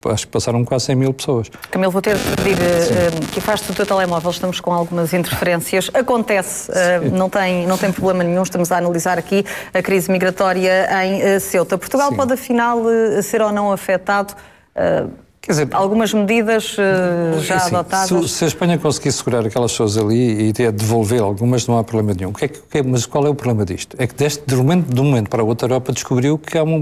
acho que passaram quase 100 mil pessoas. Camilo, vou ter de pedir que afaste o teu telemóvel, estamos com algumas interferências. Acontece, não tem problema nenhum, estamos a analisar aqui a crise migratória em Ceuta. Portugal Sim. Pode, afinal, ser ou não afetado? Quer dizer, algumas medidas já adotadas? Se a Espanha conseguir segurar aquelas pessoas ali e devolver algumas, não há problema nenhum. Mas qual é o problema disto? É que de um momento para o outro, a Europa descobriu que há